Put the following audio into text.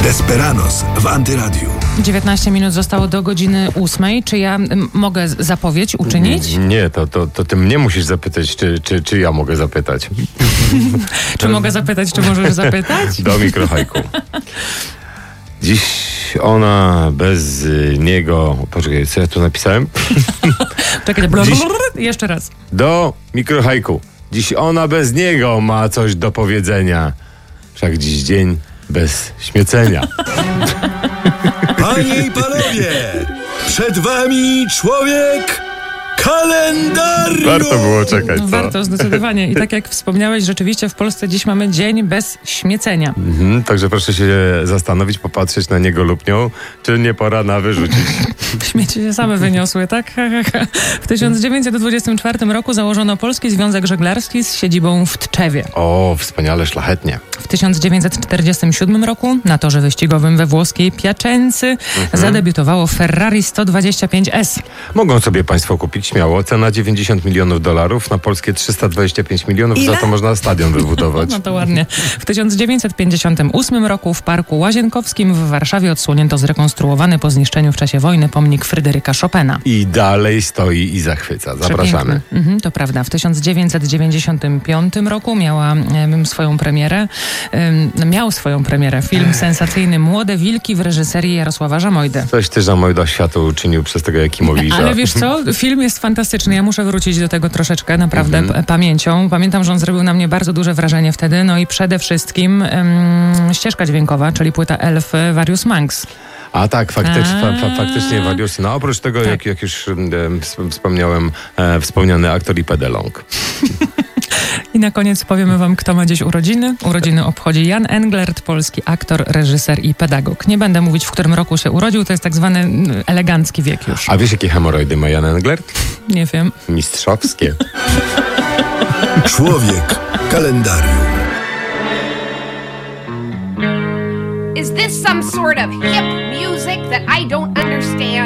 Desperados w Antyradiu. 19 minut zostało do godziny 8. Czy ja mogę zapowiedź uczynić? Nie, to ty mnie musisz zapytać, czy ja mogę zapytać. Czy mogę zapytać, czy możesz zapytać? Do mikrohajku. Dziś ona bez niego... Poczekaj, co ja tu napisałem? Czekaj, jeszcze raz. Do mikrohajku. Dziś ona bez niego ma coś do powiedzenia. Wszak dziś dzień bez śmiecenia. Panie i panowie, przed wami człowiek kalendarium. Warto było czekać, co? Warto, zdecydowanie. I tak jak wspomniałeś, rzeczywiście w Polsce dziś mamy dzień bez śmiecenia. Także proszę się zastanowić, popatrzeć na niego lub nią, czy nie pora na wyrzucić. Śmieci się same wyniosły, tak? W 1924 roku założono Polski Związek Żeglarski z siedzibą w Tczewie. O, wspaniale, szlachetnie. W 1947 roku na torze wyścigowym we włoskiej Piacenzy zadebiutowało Ferrari 125S. Mogą sobie państwo kupić śmiało. Cena $90 milionów, na polskie 325 milionów. Ile? Za to można stadion wybudować. No to ładnie. W 1958 roku w Parku Łazienkowskim w Warszawie odsłonięto zrekonstruowany po zniszczeniu w czasie wojny pomnik Fryderyka Chopina. I dalej stoi i zachwyca. Zapraszamy. To prawda. W 1995 roku miał swoją premierę film sensacyjny Młode Wilki w reżyserii Jarosława Żamojdy. Coś ty Żamojda światu uczynił przez tego Jakimowicza. Ale wiesz co? Film jest fantastyczny. Ja muszę wrócić do tego troszeczkę, naprawdę, pamięcią. Pamiętam, że on zrobił na mnie bardzo duże wrażenie wtedy. No i przede wszystkim ścieżka dźwiękowa, czyli płyta Elf Various Monks. A tak, faktycznie Warius. No oprócz tego, Tak. jak już wspomniałem, wspomniany aktor i pedalong. I na koniec powiemy wam, kto ma dziś urodziny. Urodziny obchodzi Jan Englert, polski aktor, reżyser i pedagog. Nie będę mówić, w którym roku się urodził, to jest tak zwany elegancki wiek już. A wiesz, jakie hemoroidy ma Jan Englert? Nie wiem. Mistrzowskie. Człowiek kalendarium. Is this some sort of hip music that I don't understand?